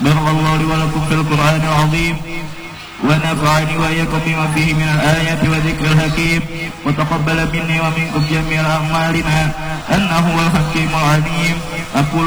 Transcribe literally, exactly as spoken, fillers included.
بارك الله لي ولكم في القرآن العظيم ونفعني وإياكم بما فيه من الآيات وذكر الحكيم وتقبل مني ومنكم جميع أعمالنا أنه هو الحكيم العليم. أقول